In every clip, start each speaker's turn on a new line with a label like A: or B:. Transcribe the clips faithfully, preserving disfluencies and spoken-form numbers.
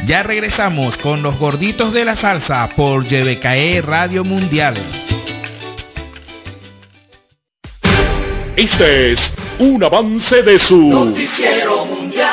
A: Ya regresamos con los gorditos de la salsa por Y B K E Radio Mundial.
B: Este es un avance de su
C: Noticiero Mundial.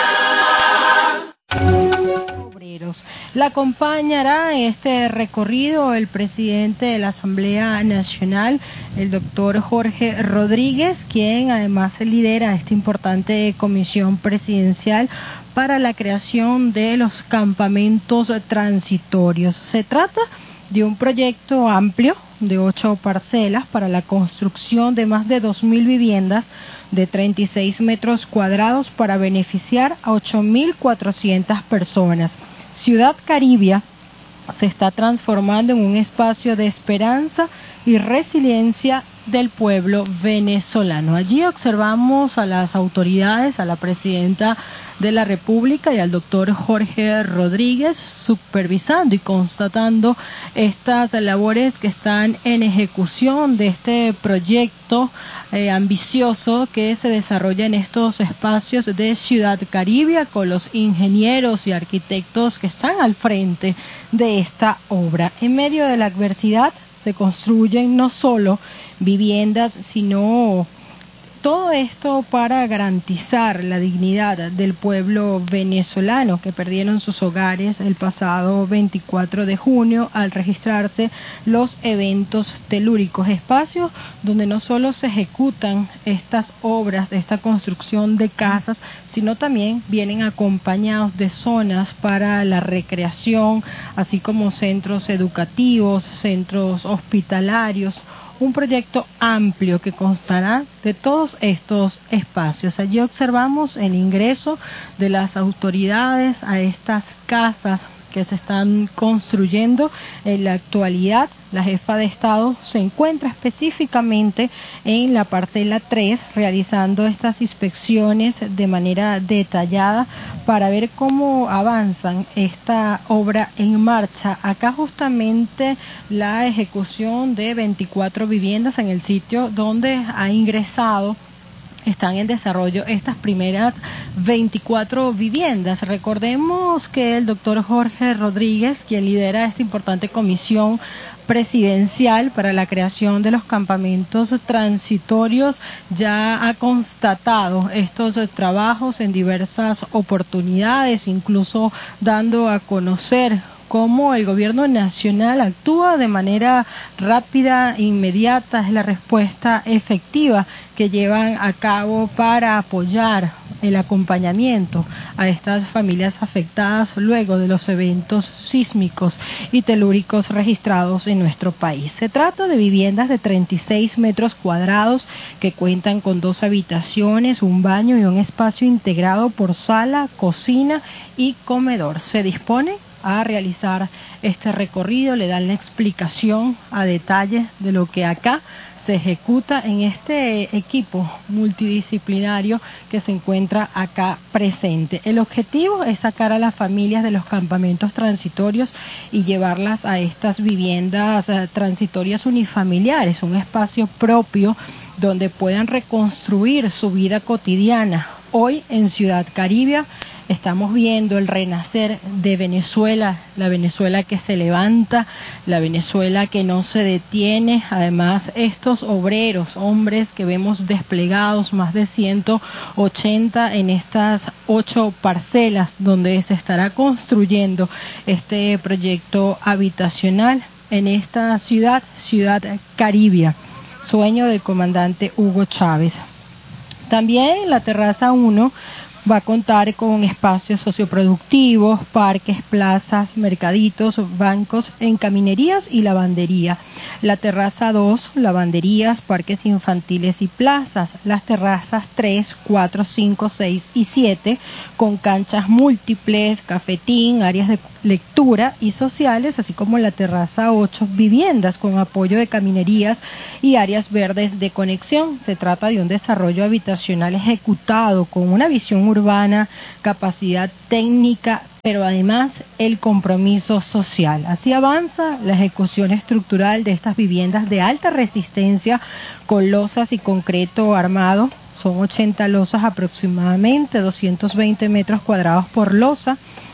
D: La acompañará en este recorrido el presidente de la Asamblea Nacional, el doctor Jorge Rodríguez, quien además lidera esta importante comisión presidencial para la creación de los campamentos transitorios. Se trata de un proyecto amplio de ocho parcelas para la construcción de más de dos mil viviendas de treinta y seis metros cuadrados para beneficiar a ocho mil cuatrocientas personas. Ciudad Caribia se está transformando en un espacio de esperanza y resiliencia del pueblo venezolano. Allí observamos a las autoridades, a la presidenta de la República y al doctor Jorge Rodríguez supervisando y constatando estas labores que están en ejecución de este proyecto eh, ambicioso que se desarrolla en estos espacios de Ciudad Caribia con los ingenieros y arquitectos que están al frente de esta obra. En medio de la adversidad se construyen no solo viviendas, sino todo esto para garantizar la dignidad del pueblo venezolano que perdieron sus hogares el pasado veinticuatro de junio al registrarse los eventos telúricos, espacios donde no solo se ejecutan estas obras, esta construcción de casas, sino también vienen acompañados de zonas para la recreación, así como centros educativos, centros hospitalarios. Un proyecto amplio que constará de todos estos espacios. Allí observamos el ingreso de las autoridades a estas casas que se están construyendo en la actualidad. La jefa de Estado se encuentra específicamente en la parcela tres realizando estas inspecciones de manera detallada para ver cómo avanzan esta obra en marcha. Acá justamente la ejecución de veinticuatro viviendas en el sitio donde ha ingresado. Están en desarrollo estas primeras veinticuatro viviendas. Recordemos que el doctor Jorge Rodríguez, quien lidera esta importante comisión presidencial para la creación de los campamentos transitorios, ya ha constatado estos trabajos en diversas oportunidades, incluso dando a conocer cómo el gobierno nacional actúa de manera rápida, inmediata, es la respuesta efectiva que llevan a cabo para apoyar el acompañamiento a estas familias afectadas luego de los eventos sísmicos y telúricos registrados en nuestro país. Se trata de viviendas de treinta y seis metros cuadrados que cuentan con dos habitaciones, un baño y un espacio integrado por sala, cocina y comedor. Se dispone a realizar este recorrido, le dan la explicación a detalle de lo que acá se ejecuta en este equipo multidisciplinario que se encuentra acá presente. El objetivo es sacar a las familias de los campamentos transitorios y llevarlas a estas viviendas uh, transitorias unifamiliares, un espacio propio donde puedan reconstruir su vida cotidiana. Hoy en Ciudad Caribia estamos viendo el renacer de Venezuela, la Venezuela que se levanta, la Venezuela que no se detiene. Además, estos obreros, hombres que vemos desplegados, más de ciento ochenta en estas ocho parcelas donde se estará construyendo este proyecto habitacional en esta ciudad, Ciudad Caribia, sueño del comandante Hugo Chávez. También la terraza uno va a contar con espacios socioproductivos, parques, plazas, mercaditos, bancos, encaminerías y lavandería. La terraza dos, lavanderías, parques infantiles y plazas. Las terrazas tres, cuatro, cinco, seis y siete con canchas múltiples, cafetín, áreas de lectura y sociales, así como la terraza ocho, viviendas con apoyo de caminerías y áreas verdes de conexión. Se trata de un desarrollo habitacional ejecutado con una visión urbana, capacidad técnica, pero además el compromiso social. Así avanza la ejecución estructural de estas viviendas de alta resistencia con losas y concreto armado. Son ochenta losas aproximadamente, doscientos veinte metros cuadrados por losa.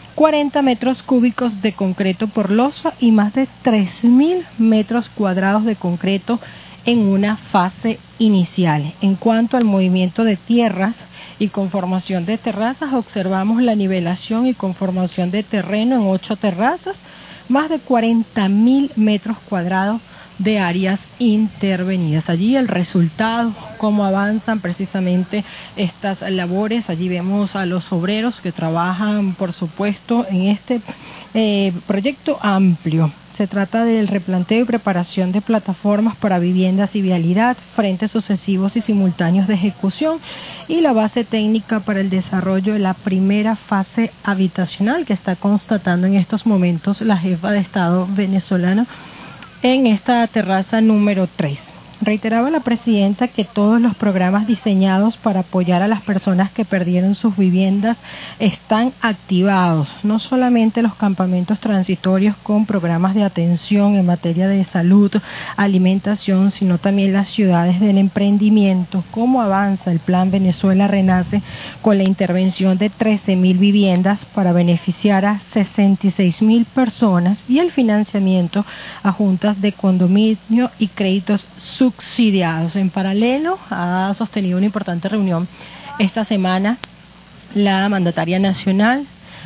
D: cuarenta metros cúbicos de concreto por losa y más de tres mil metros cuadrados de concreto en una fase inicial. En cuanto al movimiento de tierras y conformación de terrazas, observamos la nivelación y conformación de terreno en ocho terrazas, más de cuarenta mil metros cuadrados de áreas intervenidas. Allí el resultado, cómo avanzan precisamente estas labores. Allí vemos a los obreros que trabajan, por supuesto, en este eh, proyecto amplio. Se trata del replanteo y preparación de plataformas para viviendas y vialidad, frentes sucesivos y simultáneos de ejecución y la base técnica para el desarrollo de la primera fase habitacional que está constatando en estos momentos la jefa de Estado venezolana en esta terraza número tres. Reiteraba la presidenta que todos los programas diseñados para apoyar a las personas que perdieron sus viviendas están activados, no solamente los campamentos transitorios con programas de atención en materia de salud, alimentación, sino también las ciudades del emprendimiento. Cómo avanza el Plan Venezuela Renace con la intervención de trece mil viviendas para beneficiar a sesenta y seis mil personas y el financiamiento a juntas de condominio y créditos subsidiados. subsidiados. En paralelo, ha sostenido una importante reunión esta semana la mandataria nacional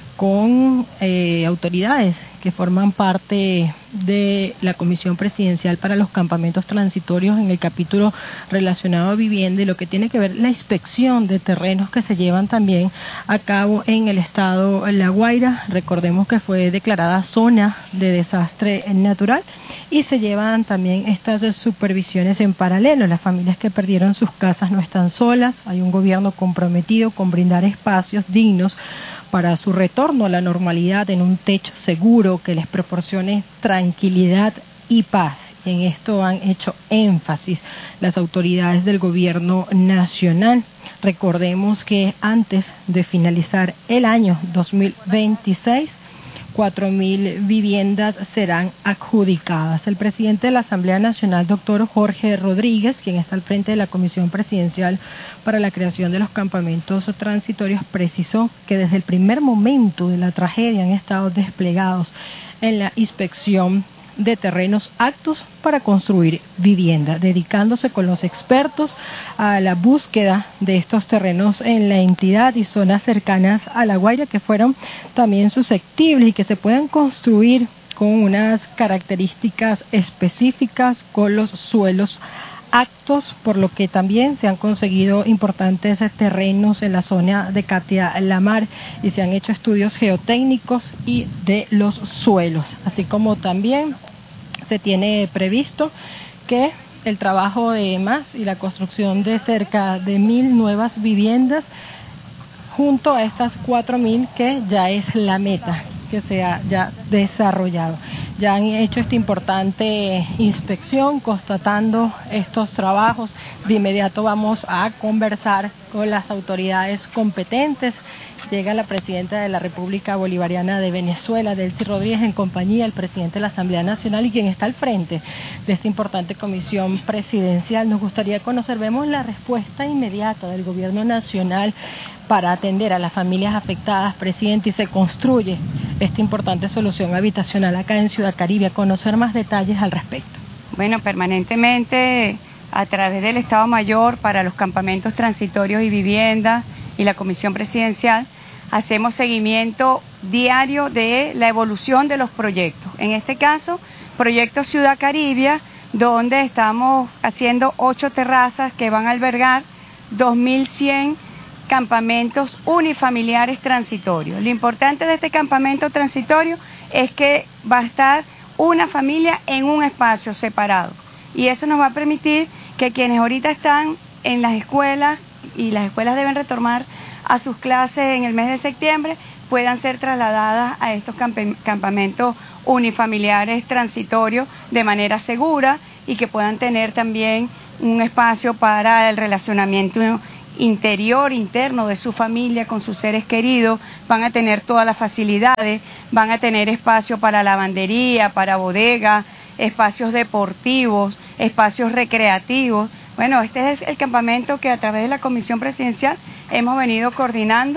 D: con eh, autoridades que forman parte de la Comisión Presidencial para los Campamentos Transitorios en el capítulo relacionado a vivienda y lo que tiene que ver la inspección de terrenos que se llevan también a cabo en el estado La Guaira. Recordemos que fue declarada zona de desastre natural y se llevan también estas supervisiones en paralelo. Las familias que perdieron sus casas no están solas, hay un gobierno comprometido con brindar espacios dignos para su retorno a la normalidad en un techo seguro que les proporcione tranquilidad y paz. En esto han hecho énfasis las autoridades del gobierno nacional. Recordemos que antes de finalizar el año dos mil veintiséis, cuatro mil viviendas serán adjudicadas. El presidente de la Asamblea Nacional, doctor Jorge Rodríguez, quien está al frente de la Comisión Presidencial para la creación de los campamentos transitorios, precisó que desde el primer momento de la tragedia han estado desplegados en la inspección de terrenos aptos para construir vivienda, dedicándose con los expertos a la búsqueda de estos terrenos en la entidad y zonas cercanas a La Guaira que fueron también susceptibles y que se puedan construir con unas características específicas con los suelos aptos, por lo que también se han conseguido importantes terrenos en la zona de Catia-La-Mar y se han hecho estudios geotécnicos y de los suelos, así como también se tiene previsto que el trabajo de más y la construcción de cerca de mil nuevas viviendas junto a estas cuatro mil que ya es la meta que se ha ya desarrollado. Ya han hecho esta importante inspección constatando estos trabajos. De inmediato vamos a conversar con las autoridades competentes. Llega la presidenta de la República Bolivariana de Venezuela, Delcy Rodríguez, en compañía del presidente de la Asamblea Nacional y quien está al frente de esta importante comisión presidencial. Nos gustaría conocer, vemos la respuesta inmediata del gobierno nacional para atender a las familias afectadas, presidente, y se construye esta importante solución habitacional acá en Ciudad Caribe. A conocer más detalles al respecto.
E: Bueno, permanentemente a través del Estado Mayor para los campamentos transitorios y viviendas y la Comisión Presidencial hacemos seguimiento diario de la evolución de los proyectos. En este caso, proyecto Ciudad Caribe, donde estamos haciendo ocho terrazas que van a albergar dos mil cien campamentos unifamiliares transitorios. Lo importante de este campamento transitorio es que va a estar una familia en un espacio separado y eso nos va a permitir que quienes ahorita están en las escuelas y las escuelas deben retomar a sus clases en el mes de septiembre puedan ser trasladadas a estos camp- campamentos unifamiliares transitorios de manera segura y que puedan tener también un espacio para el relacionamiento interior, interno de su familia con sus seres queridos. Van a tener todas las facilidades, van a tener espacio para lavandería, para bodega, espacios deportivos, espacios recreativos. Bueno, este es el campamento que a través de la Comisión Presidencial hemos venido coordinando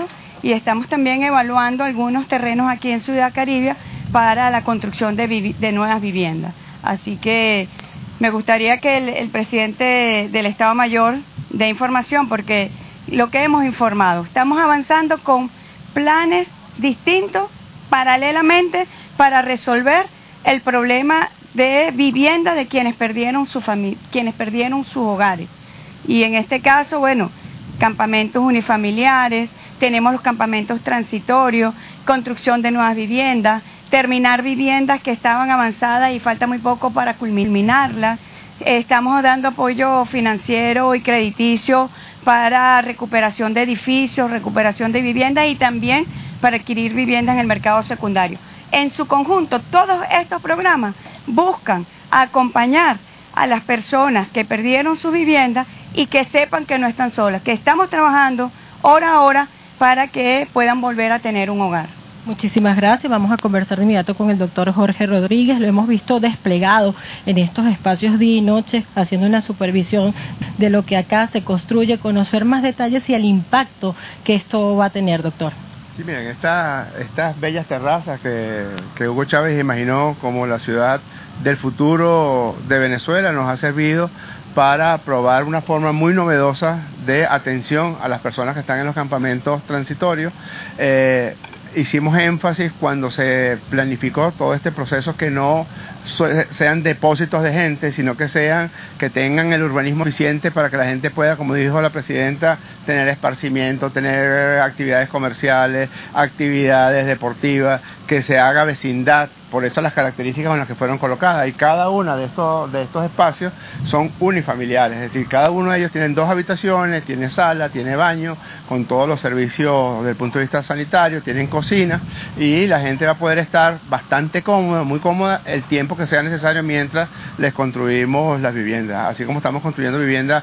E: y estamos también evaluando algunos terrenos aquí en Ciudad Caribe para la construcción de, vivi- de nuevas viviendas. Así que me gustaría que el, el presidente del Estado Mayor dé información, porque lo que hemos informado, estamos avanzando con planes distintos paralelamente para resolver el problema de vivienda de quienes perdieron su familia, quienes perdieron sus hogares. Y en este caso, bueno, campamentos unifamiliares, tenemos los campamentos transitorios, construcción de nuevas viviendas, terminar viviendas que estaban avanzadas y falta muy poco para culminarlas. Estamos dando apoyo financiero y crediticio para recuperación de edificios, recuperación de viviendas y también para adquirir viviendas en el mercado secundario. En su conjunto, todos estos programas buscan acompañar a las personas que perdieron su vivienda y que sepan que no están solas, que estamos trabajando hora a hora para que puedan volver a tener un hogar.
D: Muchísimas gracias. Vamos a conversar de inmediato con el doctor Jorge Rodríguez. Lo hemos visto desplegado en estos espacios día y noche, haciendo una supervisión de lo que acá se construye, conocer más detalles y el impacto que esto va a tener, doctor.
F: Sí, miren, esta, estas bellas terrazas que, que Hugo Chávez imaginó como la ciudad del futuro de Venezuela nos ha servido para probar una forma muy novedosa de atención a las personas que están en los campamentos transitorios. Eh, hicimos énfasis cuando se planificó todo este proceso que no sean depósitos de gente, sino que sean, que tengan el urbanismo suficiente para que la gente pueda, como dijo la presidenta, tener esparcimiento, tener actividades comerciales, actividades deportivas, que se haga vecindad. Por eso las características con las que fueron colocadas, y cada uno de estos, de estos espacios son unifamiliares, es decir, cada uno de ellos tiene dos habitaciones, tiene sala, tiene baño, con todos los servicios desde el punto de vista sanitario, tienen cocina, y la gente va a poder estar bastante cómoda, muy cómoda, el tiempo que sea necesario mientras les construimos las viviendas. Así como estamos construyendo viviendas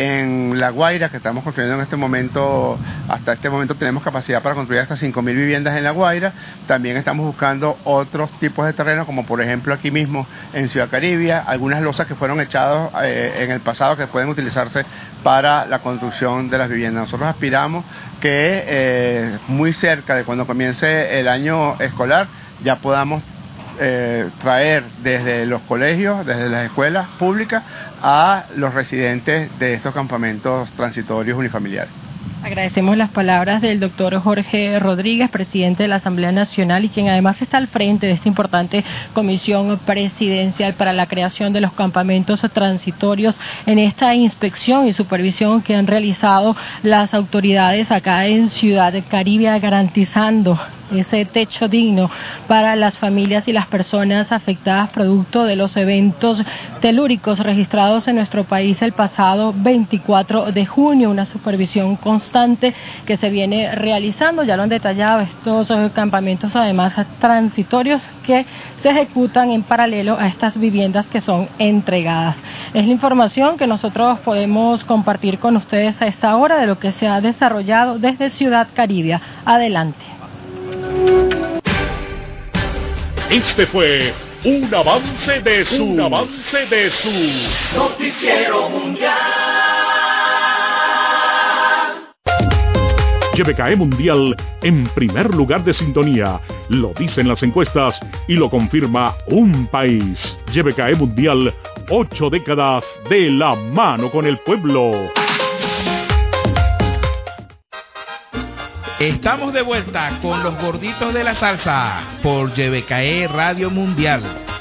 F: en La Guaira, que estamos construyendo en este momento, hasta este momento tenemos capacidad para construir hasta cinco mil viviendas en La Guaira, también estamos buscando otros tipos de terreno, como por ejemplo aquí mismo en Ciudad Caribe, algunas losas que fueron echadas eh, en el pasado que pueden utilizarse para la construcción de las viviendas. Nosotros aspiramos que eh, muy cerca de cuando comience el año escolar ya podamos eh, traer desde los colegios, desde las escuelas públicas a los residentes de estos campamentos transitorios unifamiliares.
D: Agradecemos las palabras del doctor Jorge Rodríguez, presidente de la Asamblea Nacional y quien además está al frente de esta importante comisión presidencial para la creación de los campamentos transitorios, en esta inspección y supervisión que han realizado las autoridades acá en Ciudad Caribe, garantizando ese techo digno para las familias y las personas afectadas producto de los eventos telúricos registrados en nuestro país el pasado veinticuatro de junio, una supervisión constante que se viene realizando, ya lo han detallado, estos campamentos además transitorios que se ejecutan en paralelo a estas viviendas que son entregadas. Es la información que nosotros podemos compartir con ustedes a esta hora de lo que se ha desarrollado desde Ciudad Caribe. Adelante.
B: Este fue un avance de su, un avance de su
C: Noticiero Mundial.
B: Y B K E Mundial en primer lugar de sintonía. Lo dicen las encuestas y lo confirma un país. Y B K E Mundial, ocho décadas de la mano con el pueblo.
A: Estamos de vuelta con los gorditos de la salsa por Y B K E Radio Mundial.